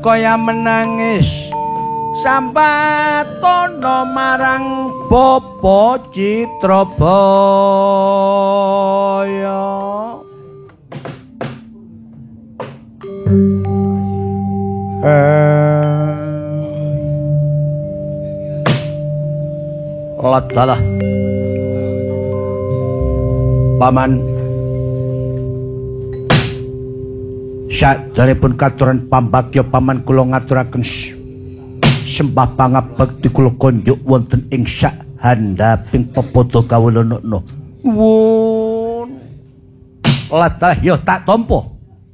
kaya menangis Sambatono marang Bapa Citrabaya. Ladalah Paman saderepun katuran pambagya Paman kula ngaturaken sembah pangabekti kula konjuk wonten ing sak handaping pepodo kawulana. Wun ladalah ya tak tampa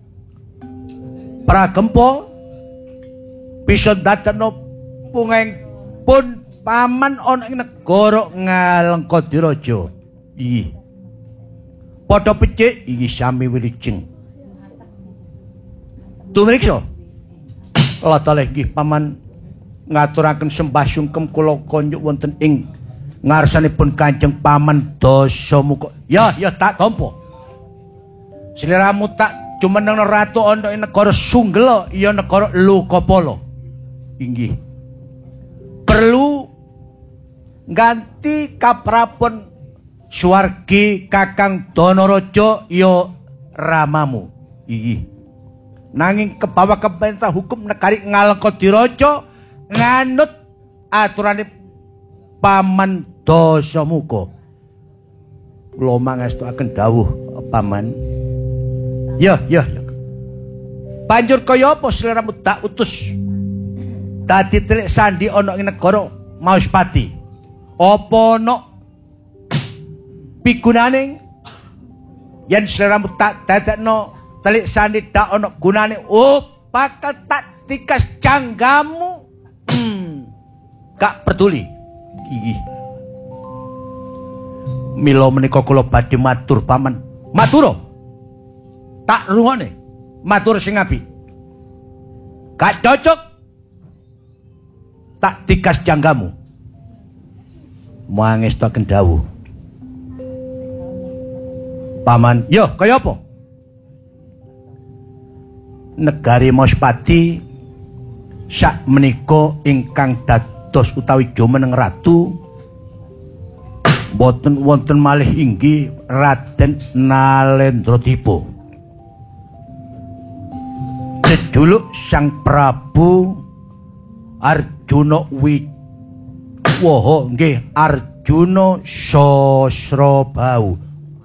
pragempa bisa dadekno pungeng pun Paman ana ing negara Ngalengkadiraja. Iki padha becik iki sami wilijeng. Tumriksa ladalah nggih Paman ngaturaken sembah sungkem kula konjuk wonten ing ngarsanipun Kanjeng Paman Dasamuka. Ya tak tampa. Sliramu tak jumeneng ratu ana ing negara Sunggela iya negara Lokapala. Inggih. Perlu ganti kaprapun Suwargi Kakang Danaraja ya ramamu. Inggih. Nanging kebawa keperintah hukum negari Ngalengkadiraja nganut aturane Paman Dasamuka. Kula mangestuaken dawuh Paman. Ya. Banjur kaya apa sliramu tak utus dadi telik sandi ana ing negara Mahuspati? Apa ana pigunaning yen sliramu tak dadekno telik sandi dak ana gunane? Oh, bakal tak tikas janggamu. Gak peduli. Iki. Mila menika kula badhe matur Paman. Matura. Tak rungokne. Matur sing apik. Gak cocok. Tak tikas janggamu. Mangestoken dawuh. Paman, yo kaya apa? Negari Mahuspati sak menika ingkang dados utawi jumeneng ratu boten wonten malih inggih Raden Nalendra-Dipa. Deduluk Sang Prabu Arjuna Wiwaha nggih Arjuna Sasrabau.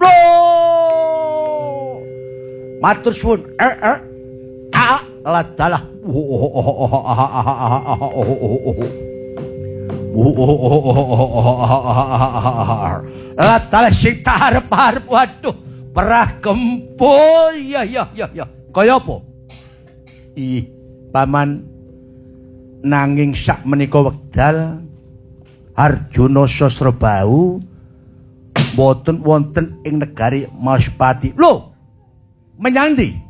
Matur suwun. Ladalah ladalah sing arep-arep waduh perah gempul. Ya kaya apa? Paman, nanging sak menika wekdal Arjuna Sasrabau boten wonten ing negari Mahuspati. Lho, menyang ndi?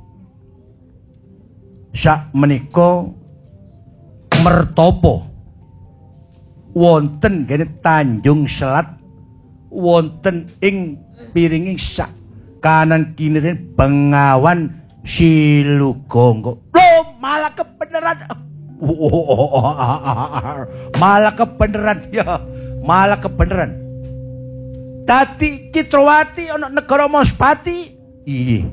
Sak menika mertapa wonten gene Tanjung Selat wonten ing piringing sak kanan kiniren Bengawan Silugonggo. Loh, malah kebenaran. Malah kebenaran ya, malah kebenaran. Dadi Citrawati ana negara Mahuspati. Iya.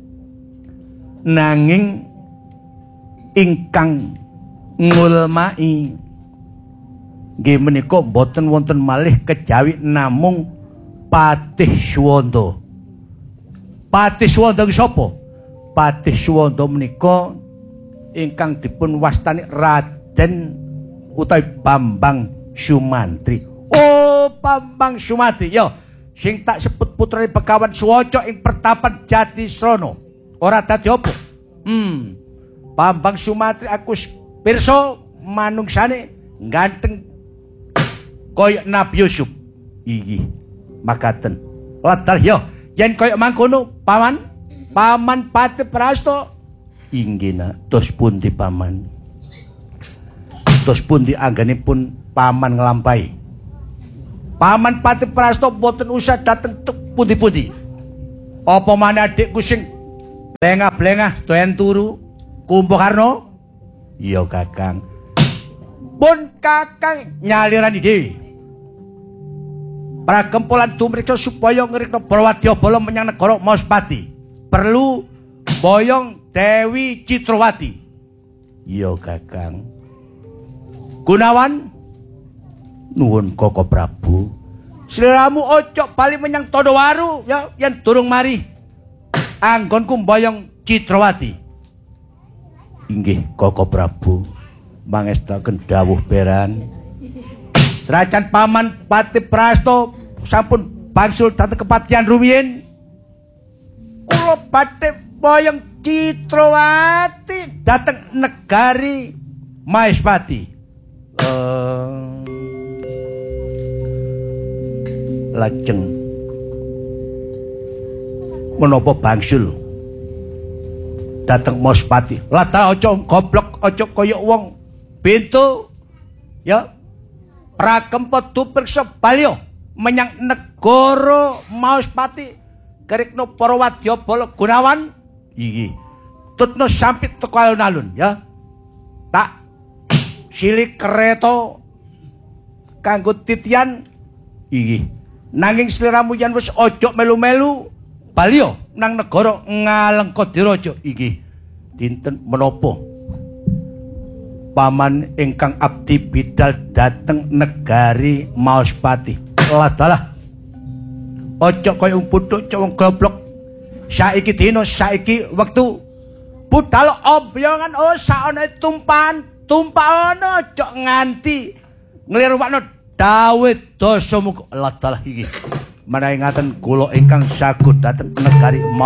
Nanging ingkang ngulmai nggih menika boten wonten malih kejawi namung Patih Suwanda. Patih Suwanda ki sapa? Patih Suwanda menika ingkang dipun wastani Raden utawi Bambang Sumantri. Oh, Bambang Sumantri ya sing tak sebut putrane Begawan Suwaca ing pertapan Jatisrana. Ora dadi apa? Bambang Sumantri aku pirsa manungsane ganteng kaya Nabi Yusuf. Iki makaten. Ladal ya yen kaya mangkono Paman Patih Prasta. Inggih nak, tos pundi Paman? Tos pundi anggenipun Paman nglampahi? Paman Patih Prasta boten usah dateng pundi-pundi. Apa maneh adikku sing blengah-blengah doyan turu Kumbakarna? Iya Kakang. Pun Kakang nyalirani dhewe. Pragempolan tumriksa supaya ngrikna Prawadyabala menyang negara Maspati. Perlu boyong Dewi Citrawati. Iya Kakang. Gunawan nuwun Koko Prabu. Sliramu ojo bali menyang Tandhawaru ya yen durung mari. Anggonku boyong Citrawati. Inggih Koko Prabu. Mangestaken dawuh peran. Serajan Paman Pati Prasto sampun bangsul dhateng kepatihan rumiyin. Kula badhe boyong Citrawati dhateng negari Maespati. Lajeng menapa bangsul dhateng Maespati. Lah ta aja goblok, aja kaya wong pintu ya. Pragempa tumriksa balya menyang negara Maespati karikna Prawadyabala Gunawan iki tutno sampit teko alun-alun ya. Tak silih kereta kanggo titian iki. Nanging sliramu yen wis aja melu-melu balya nang negara Ngalengkadiraja iki. Dinten menapa Paman ingkang abdi bidal dhateng negari Maespati. Ladalah. Aja kaya puthuk wong goblok. Saiki dina, saiki wektu. Budal obyongan sakane tumpahan, tumpakana aja nganti ngliruwakno dawuh Dasamuka. Ladalah iki. Menawi ngaten kula ingkang sagut dhateng negari